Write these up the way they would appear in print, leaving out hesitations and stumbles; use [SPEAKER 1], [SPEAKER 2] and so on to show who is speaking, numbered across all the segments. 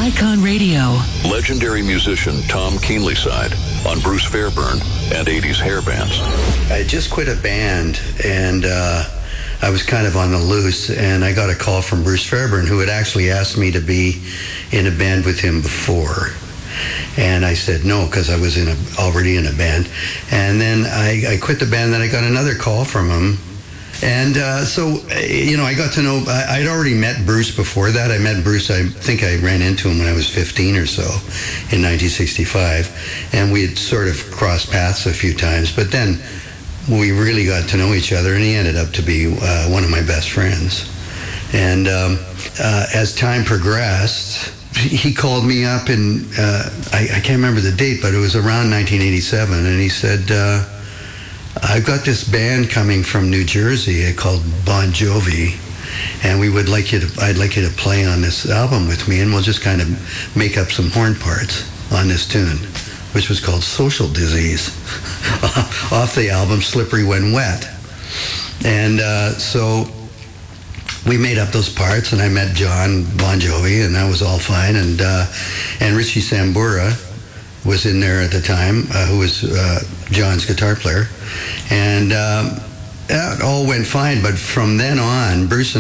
[SPEAKER 1] Icon Radio.
[SPEAKER 2] Legendary musician Tom Keenlyside on Bruce Fairburn and 80s hair bands.
[SPEAKER 3] I just quit a band, and I was kind of on the loose, and I got a call from Bruce Fairburn, who had actually asked me to be in a band with him before. And I said no, because I was already in a band. And then I quit the band, then I got another call from him. And so, I got to know, I'd already met Bruce before that. I met Bruce, I think I ran into him when I was 15 or so in 1965. And we had sort of crossed paths a few times. But then we really got to know each other, and he ended up to be one of my best friends. And as time progressed, he called me up, and I can't remember the date, but it was around 1987, and he said, I've got this band coming from New Jersey called Bon Jovi, and I'd like you to play on this album with me, and we'll just kind of make up some horn parts on this tune, which was called Social Disease, off the album Slippery When Wet. And so we made up those parts, and I met John Bon Jovi, and that was all fine. And Richie Sambora was in there at the time, who was John's guitar player. And that all went fine, but from then on, Bruce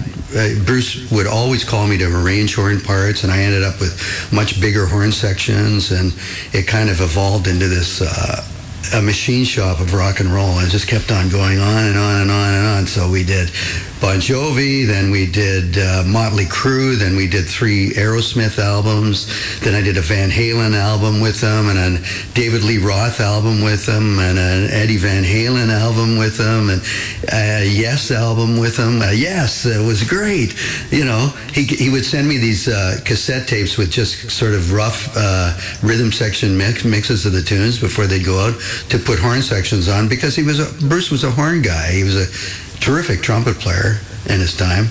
[SPEAKER 3] would always call me to arrange horn parts, and I ended up with much bigger horn sections, and it kind of evolved into this a machine shop of rock and roll, and it just kept on going on and on and on and on. So we did Bon Jovi, then we did Motley Crue, then we did 3 Aerosmith albums, then I did a Van Halen album with them, and a David Lee Roth album with them, and an Eddie Van Halen album with them, and a Yes album with them. Yes, it was great. He would send me these cassette tapes with just sort of rough rhythm section mixes of the tunes before they'd go out to put horn sections on, because Bruce was a horn guy. He was a terrific trumpet player in his time,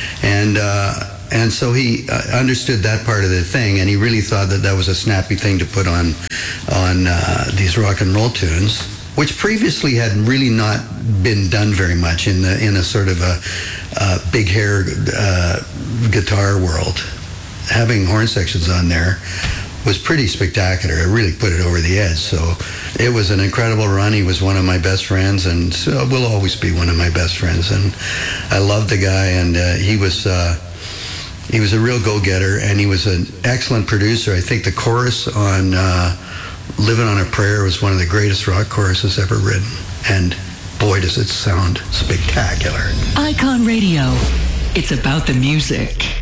[SPEAKER 3] and so he understood that part of the thing, and he really thought that was a snappy thing to put on these rock and roll tunes, which previously had really not been done very much in a sort of a big hair guitar world. Having horn sections on there was pretty spectacular. It really put it over the edge. So it was an incredible run. He was one of my best friends, and so will always be one of my best friends. And I loved the guy, and he was a real go-getter, and he was an excellent producer. I think the chorus on Living on a Prayer was one of the greatest rock choruses ever written. And boy, does it sound spectacular.
[SPEAKER 1] Icon Radio. It's about the music.